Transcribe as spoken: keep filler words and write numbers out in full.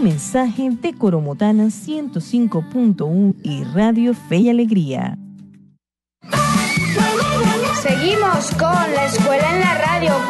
mensaje de Coromotana ciento cinco punto uno y Radio Fe y Alegría. Seguimos con la escuela en la radio.